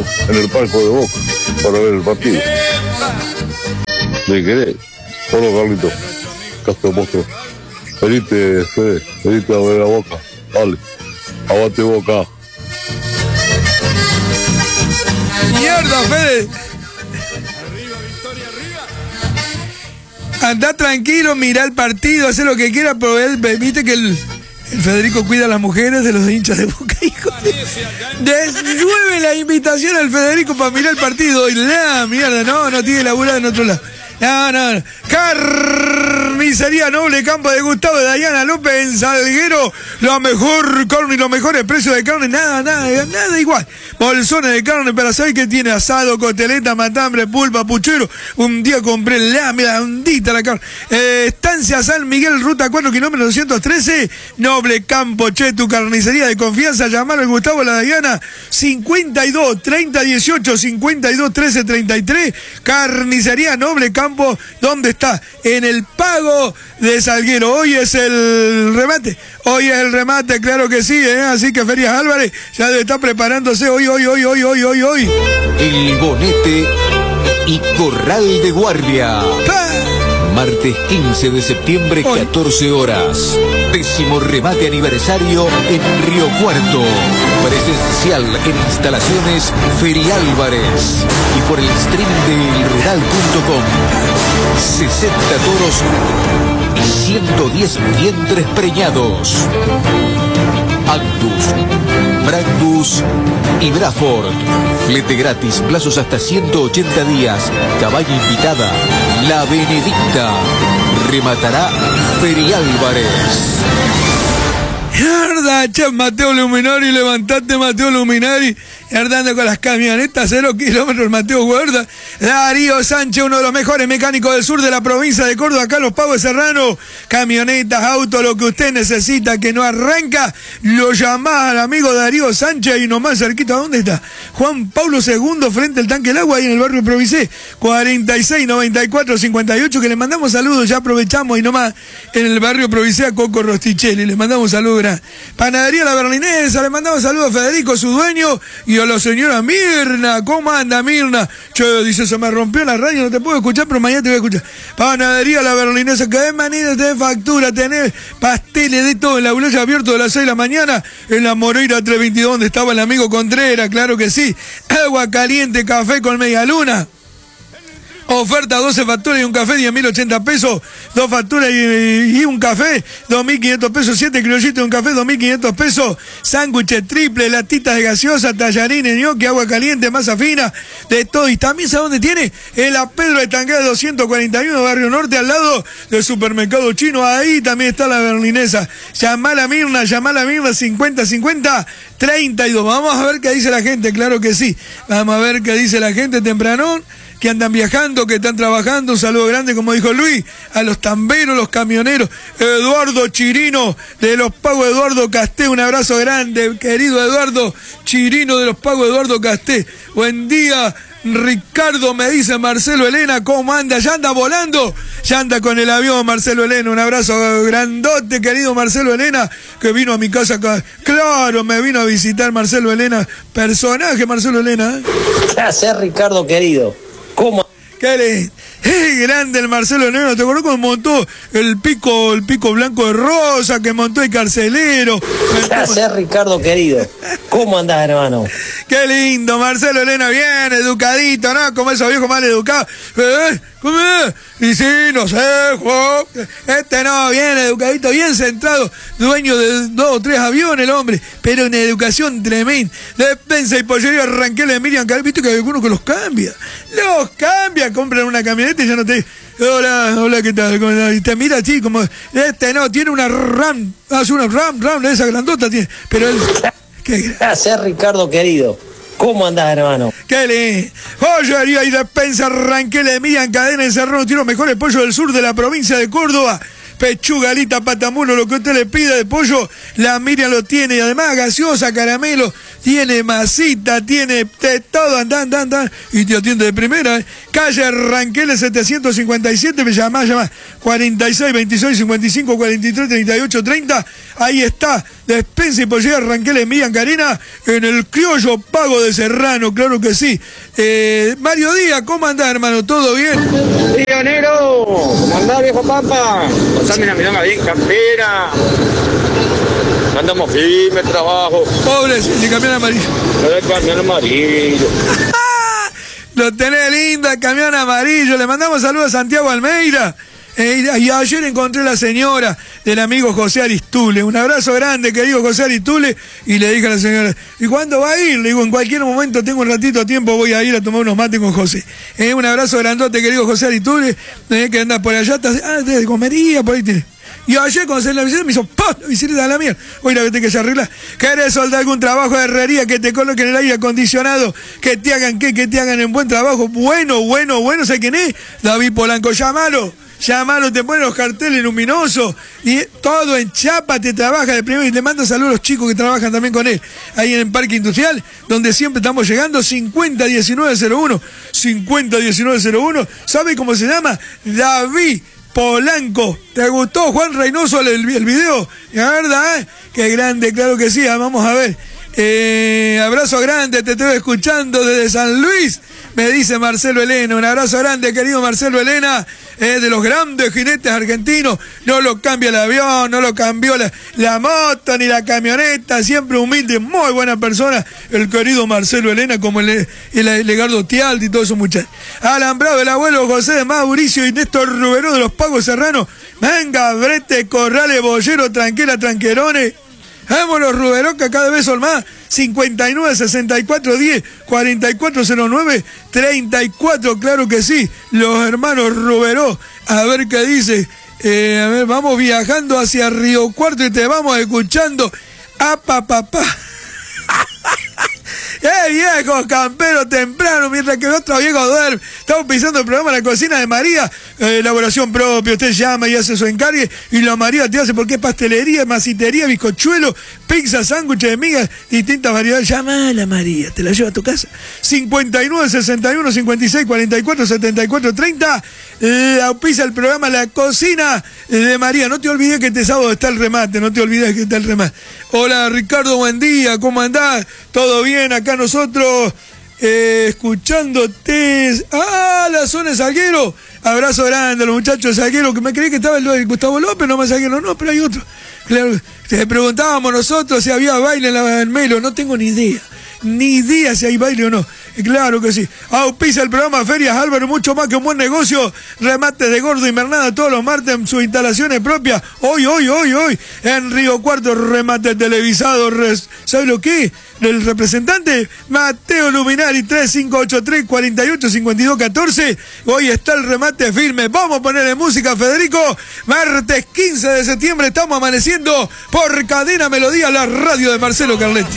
en el palco de Boca para ver el partido. ¿Me querés? Hola, Carlito. Castro Monstruo. Venite, Fede. Venite a ver a Boca. Dale. Aguante Boca. ¡Mierda, Fede! Andá tranquilo, mirá el partido, haz lo que quiera, pero él, viste que el Federico cuida a las mujeres de los hinchas de Boca, hijo. Desllueve la invitación al Federico para mirar el partido. Y la mierda, no tiene laburado en otro lado. No. Carnicería Noble Campo de Gustavo de Dayana López en Salguero. La mejor carne y los mejores precios de carne. Nada igual. Bolsones de carne para saber que tiene asado, costeleta, matambre, pulpa, puchero. Un día compré la ondita la carne. Estancia San Miguel, ruta 4, kilómetro 213. Noble Campo, tu carnicería de confianza. Llamar al Gustavo de la Dayana. 52 30 18 52 13 33. Carnicería Noble Campo. ¿Dónde está? En el Pago de Salguero. Hoy es el remate. Claro que sí, así que Ferias Álvarez ya debe estar preparándose hoy. El Bonete y Corral de Guardia. Martes 15 de septiembre, 14 horas. 10º remate aniversario en Río Cuarto. Presencial en instalaciones Feri Álvarez. Y por el streaming de elrural.com. 60 toros y 110 vientres preñados. Angus, Brangus y Braford. Flete gratis, plazos hasta 180 días. Caballa invitada, La Benedicta. Rematará Feri Álvarez. Mierda, che, Mateo Luminari, levantate Mateo Luminari, andando con las camionetas, 0 kilómetros, Mateo Huerta. Darío Sánchez, uno de los mejores mecánicos del sur de la provincia de Córdoba, acá Los Pagos de Serrano, camionetas, autos, lo que usted necesita que no arranca, lo llamás al amigo Darío Sánchez y nomás cerquita, ¿dónde está? Juan Pablo II, frente al tanque del agua, ahí en el barrio Provisé, 46 94 58, que le mandamos saludos, ya aprovechamos y nomás en el barrio Provisé a Coco Rostichelli, le mandamos saludos. Panadería La Berlinesa, le mandamos saludos a Federico, su dueño, y a la señora Mirna. ¿Cómo anda, Mirna? Che, dice, se me rompió la radio, no te puedo escuchar, pero mañana te voy a escuchar. Panadería La Berlinesa, que de manera tenés factura, tenés pasteles de todo, en la Buloya abierto de las 6 de la mañana, en la Moreira 322, donde estaba el amigo Contreras, claro que sí. Agua caliente, café con media luna. Oferta, 12 facturas y un café, 10.080 pesos. 2 facturas y un café, 2.500 pesos. 7 criollitos y un café, 2.500 pesos. Sándwiches triple, latitas de gaseosa, tallarines, ñoqui, agua caliente, masa fina, de todo. Y también, ¿sabe dónde tiene? En la Pedro de Tanguera 241, Barrio Norte, al lado del supermercado chino. Ahí también está La Berlinesa. Llamá a la Mirna, 50 50 32. Vamos a ver qué dice la gente, claro que sí. Vamos a ver qué dice la gente tempranón, que andan viajando, que están trabajando. Un saludo grande, como dijo Luis, a los tamberos, los camioneros. Eduardo Chirino de Los Pagos, Eduardo Casté, un abrazo grande, querido Eduardo Chirino de Los Pagos, Eduardo Casté. Buen día, Ricardo, me dice Marcelo Elena, ¿cómo anda? ¿Ya anda volando? Ya anda con el avión, Marcelo Elena. Un abrazo grandote, querido Marcelo Elena, que vino a mi casa acá. Claro, me vino a visitar Marcelo Elena. Personaje, Marcelo Elena. ¿Qué haces, Ricardo, querido? ¿Cómo? ¿Qué grande el Marcelo Elena? ¿Te acuerdas cuando montó el pico blanco de rosa, que montó el carcelero? ¿Qué haces, Ricardo, querido? ¿Cómo andás, hermano? Qué lindo, Marcelo Elena, bien educadito, ¿no? Como esos viejos mal educados. ¿Cómo es? Y sí, no sé, Juan. No, bien educadito, bien centrado. Dueño de 2 o 3 aviones, el hombre. Pero una educación tremenda. Despensa y pollería, Ranquel de Miriam Cal. Viste que hay algunos que los cambia. Compran una camioneta y ya no te... Hola, ¿qué tal? Y te mira así como... no, tiene una RAM. Hace una RAM, de esa grandota tiene. Pero él... ¿Qué haces, Ricardo, querido? ¿Cómo andás, hermano? ¡Qué lindo! Joyería y despensa Ranquel de Miriam Cadena Encerrado. Tiene los mejores pollos del sur de la provincia de Córdoba. Pechuga, alita, patamulo, lo que usted le pida de pollo, la Miriam lo tiene. Y además gaseosa, caramelo, tiene masita, tiene de todo, anda. Y te atiende de primera, Calle Ranqueles 757, me llama 46 26 55 43 38 30. Ahí está, Despensa y Pollería Ranquel en Villa Carina, en el criollo Pago de Serrano, claro que sí. Mario Díaz, ¿cómo andás, hermano? ¿Todo bien? Negro, ¿cómo andás, viejo papa? Pasame una milonga bien campera. Andamos firme, trabajo. Pobre, el camión amarillo. El camión amarillo. Lo tenés linda, camión amarillo. Le mandamos saludos a Santiago Almeida. Y ayer encontré a la señora del amigo José Aristule. Un abrazo grande, querido José Aristule. Y le dije a la señora, ¿y cuándo va a ir? Le digo, en cualquier momento, tengo un ratito de tiempo, voy a ir a tomar unos mates con José. Un abrazo grandote, querido José Aristule, que anda por allá, de comería, por ahí tiene. Y ayer cuando se la bicicleta me hizo ¡pah! La bicicleta a la mierda. Hoy la vete que se arregla. ¿Querés soldar algún trabajo de herrería que te coloquen el aire acondicionado? Que te hagan que te hagan en buen trabajo. Bueno, ¿sabes quién es? David Polanco, llámalo, te ponen los carteles luminosos y todo en chapa, te trabaja de primero. Y le mando saludos a los chicos que trabajan también con él ahí en el Parque Industrial, donde siempre estamos llegando. 501901 501901. ¿Sabe cómo se llama? David Polanco. ¿Te gustó, Juan Reynoso, el video? La verdad, qué grande, claro que sí. Vamos a ver. Abrazo grande, te estoy escuchando desde San Luis, me dice Marcelo Elena. Un abrazo grande, querido Marcelo Elena, de los grandes jinetes argentinos. No lo cambia el avión, no lo cambió la moto ni la camioneta, siempre humilde, muy buena persona, el querido Marcelo Elena, como el Legardo Tialdi y todos esos muchachos. Alambrado, el abuelo José de Mauricio y Néstor Ruberó de los Pagos Serranos. Venga, Brete, Corrales, Bollero, Tranquila, Tranquerones. Vamos los Ruberó, que cada vez son más. 59 64 10 4409 34, claro que sí. Los hermanos Ruberó. A ver qué dice. A ver, vamos viajando hacia Río Cuarto y te vamos escuchando. Papá. Viejo campero temprano, mientras que el otro viejo duerme. Estamos pisando el programa La Cocina de María, elaboración propia. Usted llama y hace su encargue y la María te hace, porque es pastelería, masitería, bizcochuelo, pizza, sándwiches de migas, distintas variedades. Llama a la María, te la lleva a tu casa. 59 61 56 44 74 30. La pisa el programa La Cocina de María. No te olvides que este sábado está el remate, Hola Ricardo, buen día, ¿cómo andás? ¿Todo bien? Acá nosotros escuchándote. La zona de Salguero. Abrazo grande a los muchachos de Salguero, que me creí que estaba el Gustavo López, no más Salguero, no, pero hay otro. Claro, te preguntábamos nosotros si había baile en Melo, no tengo ni idea si hay baile o no. Claro que sí. Auspicia el programa Ferias Álvaro, mucho más que un buen negocio. Remates de gordo y mernada todos los martes en sus instalaciones propias. Hoy. En Río Cuarto, remate televisado. ¿Sabe lo que? Del representante Mateo Luminari, 3583 485214. Hoy está el remate firme. Vamos a ponerle música, Federico. Martes 15 de septiembre estamos amaneciendo por Cadena Melodía, la radio de Marcelo Carletti.